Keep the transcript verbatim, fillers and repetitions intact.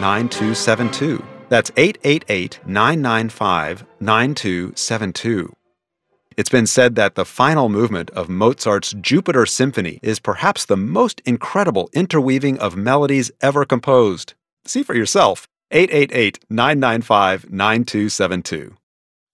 nine two seven two. That's eight eight eight, nine nine five, nine two seven two. It's been said that the final movement of Mozart's Jupiter Symphony is perhaps the most incredible interweaving of melodies ever composed. See for yourself. eight eight eight, nine nine five, nine two seven two.